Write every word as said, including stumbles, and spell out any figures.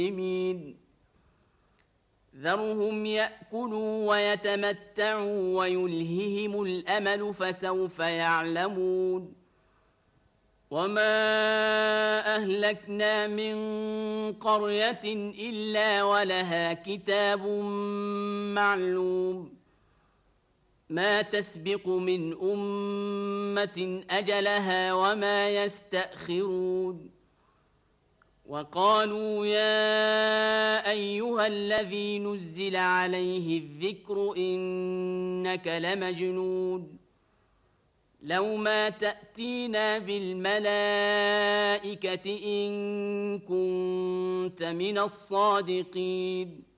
ذرهم يأكلوا ويتمتعوا ويلههم الأمل فسوف يعلمون وما أهلكنا من قرية إلا ولها كتاب معلوم ما تسبق من أمة أجلها وما يستأخرون وقالوا يا أيها الذي نزل عليه الذكر إنك لمجنون لو ما تأتينا بالملائكة إن كنت من الصادقين